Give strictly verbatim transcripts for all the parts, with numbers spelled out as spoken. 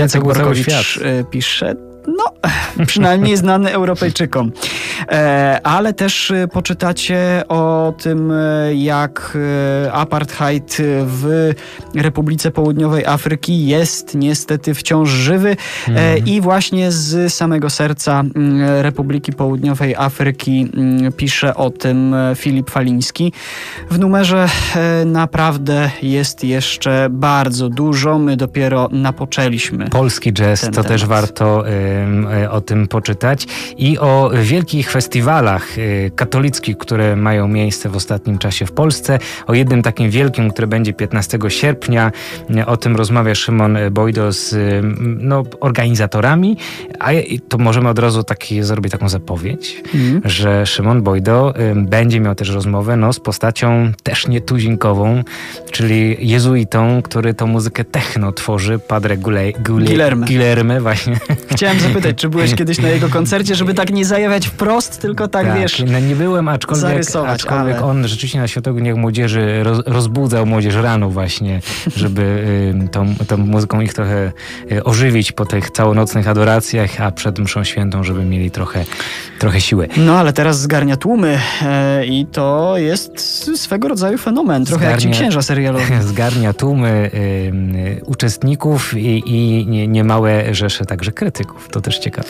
Jacek Borkowicz świat. pisze, no przynajmniej znany Europejczykom. E, ale też poczytacie o tym, jak apartheid w Republice Południowej Afryki jest niestety wciąż żywy e, i właśnie z samego serca Republiki Południowej Afryki pisze o tym Filip Faliński. W numerze e, naprawdę jest jeszcze bardzo dużo. My dopiero napoczęliśmy. Polski jazz, to temat. też warto y, o tym poczytać. I o wielkich festiwalach y, katolickich, które mają miejsce w ostatnim czasie w Polsce. O jednym takim wielkim, który będzie piętnastego sierpnia. Y, o tym rozmawia Szymon Bojdo z y, no, organizatorami. A to możemy od razu taki, zrobić taką zapowiedź, mm. że Szymon Bojdo y, będzie miał też rozmowę no, z postacią też nietuzinkową, czyli jezuitą, który tą muzykę techno tworzy, Padre Gule, Gule, Guilherme. Guilherme, właśnie. Chciałem zapytać, czy byłeś kiedyś na jego koncercie, żeby tak nie zajawiać wprost, tylko tak, tak wiesz, no nie byłem, aczkolwiek, zarysować, aczkolwiek ale... on rzeczywiście na Świętego Dnia Młodzieży roz, rozbudzał młodzież rano właśnie, żeby y, tą, tą muzyką ich trochę y, ożywić po tych całonocnych adoracjach, a przed mszą świętą, żeby mieli trochę, trochę siły. No ale teraz zgarnia tłumy e, i to jest swego rodzaju fenomen, trochę zgarnia, jak ci księża serialowi. Zgarnia tłumy y, y, uczestników i, i nie, niemałe rzesze także krytyków. To też ciekawe.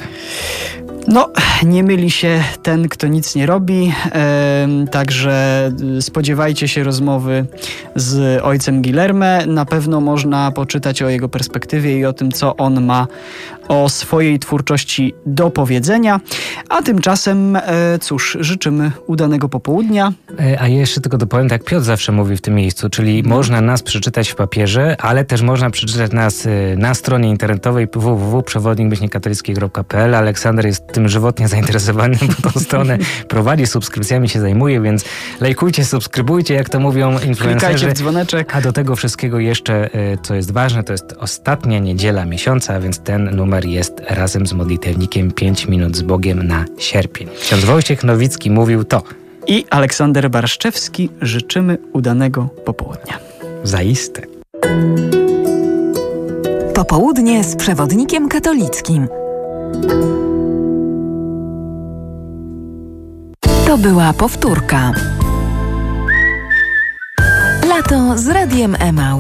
No, nie myli się ten, kto nic nie robi, e, także spodziewajcie się rozmowy z ojcem Guilherme. Na pewno można poczytać o jego perspektywie i o tym, co on ma o swojej twórczości do powiedzenia. A tymczasem, e, cóż, życzymy udanego popołudnia. A jeszcze tylko dopowiem, tak jak Piotr zawsze mówi w tym miejscu, czyli no. można nas przeczytać w papierze, ale też można przeczytać nas na stronie internetowej w w w kropka przewodnik myślnik katolicki kropka p l. Aleksander jest tym żywotnie zainteresowany, bo tą stronę prowadzi, subskrypcjami się zajmuje, więc lajkujcie, subskrybujcie, jak to mówią influencerzy. Klikajcie w dzwoneczek. A do tego wszystkiego jeszcze, co jest ważne, to jest ostatnia niedziela miesiąca, więc ten numer jest razem z modlitewnikiem pięć minut z Bogiem na sierpień. Ksiądz Wojciech Nowicki mówił to. I Aleksander Barszczewski, życzymy udanego popołudnia. Zaiste. Popołudnie z przewodnikiem katolickim. To była powtórka. Lato z Radiem Emaus.